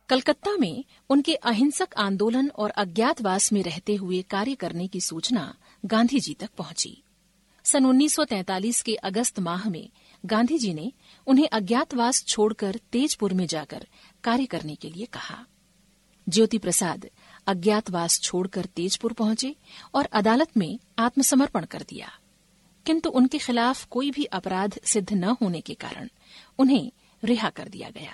कलकत्ता में उनके अहिंसक आंदोलन और अज्ञातवास में रहते हुए कार्य करने की सूचना गांधी जी तक पहुंची। सन 1943 के अगस्त माह में गांधी जी ने उन्हें अज्ञातवास छोड़कर तेजपुर में जाकर कार्य करने के लिए कहा। ज्योति प्रसाद अज्ञातवास छोड़कर तेजपुर पहुंचे और अदालत में आत्मसमर्पण कर दिया, किंतु उनके खिलाफ कोई भी अपराध सिद्ध न होने के कारण उन्हें रिहा कर दिया गया।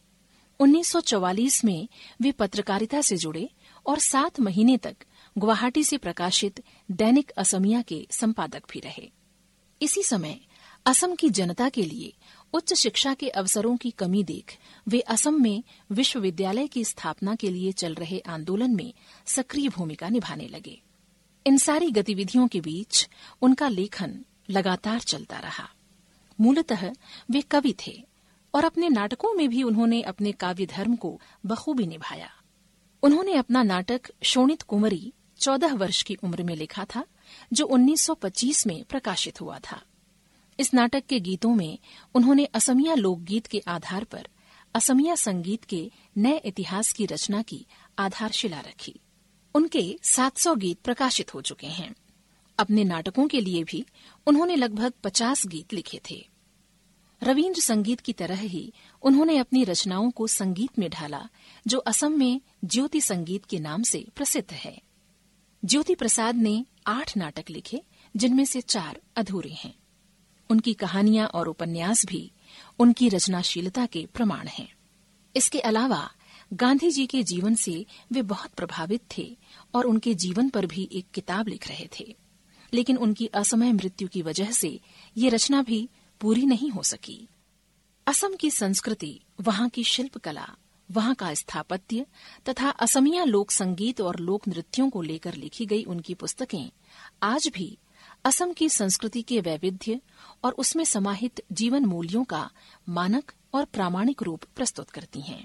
1944 में वे पत्रकारिता से जुड़े और 7 महीने तक गुवाहाटी से प्रकाशित दैनिक असमिया के संपादक भी रहे। इसी समय असम की जनता के लिए उच्च शिक्षा के अवसरों की कमी देख वे असम में विश्वविद्यालय की स्थापना के लिए चल रहे आंदोलन में सक्रिय भूमिका निभाने लगे। इन सारी गतिविधियों के बीच उनका लेखन लगातार चलता रहा। मूलतः वे कवि थे और अपने नाटकों में भी उन्होंने अपने काव्य धर्म को बखूबी निभाया। उन्होंने अपना नाटक शोणित कुंवरी 14 वर्ष की उम्र में लिखा था, जो 1925 में प्रकाशित हुआ था। इस नाटक के गीतों में उन्होंने असमिया लोकगीत के आधार पर असमिया संगीत के नए इतिहास की रचना की आधारशिला रखी। उनके 700 गीत प्रकाशित हो चुके हैं। अपने नाटकों के लिए भी उन्होंने लगभग 50 गीत लिखे थे। रवींद्र संगीत की तरह ही उन्होंने अपनी रचनाओं को संगीत में ढाला, जो असम में ज्योति संगीत के नाम से प्रसिद्ध है। ज्योति प्रसाद ने 8 नाटक लिखे, जिनमें से 4 अधूरे हैं। उनकी कहानियां और उपन्यास भी उनकी रचनाशीलता के प्रमाण हैं। इसके अलावा गांधी जी के जीवन से वे बहुत प्रभावित थे और उनके जीवन पर भी एक किताब लिख रहे थे, लेकिन उनकी असमय मृत्यु की वजह से ये रचना भी पूरी नहीं हो सकी। असम की संस्कृति, वहां की शिल्पकला, वहां का स्थापत्य तथा असमिया लोक संगीत और लोक नृत्यों को लेकर लिखी गई उनकी पुस्तकें आज भी असम की संस्कृति के वैविध्य और उसमें समाहित जीवन मूल्यों का मानक और प्रामाणिक रूप प्रस्तुत करती हैं।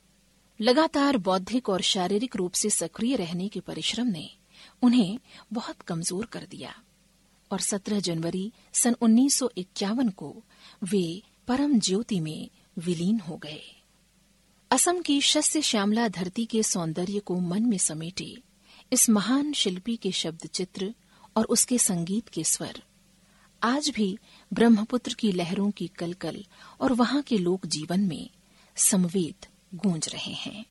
लगातार बौद्धिक और शारीरिक रूप से सक्रिय रहने के परिश्रम ने उन्हें बहुत कमजोर कर दिया और 17 जनवरी सन 1951 को वे परम ज्योति में विलीन हो गए। असम की शस्य श्यामला धरती के सौंदर्य को मन में समेटे इस महान शिल्पी के शब्द चित्र और उसके संगीत के स्वर आज भी ब्रह्मपुत्र की लहरों की कलकल और वहां के लोक जीवन में समवेत गूंज रहे हैं।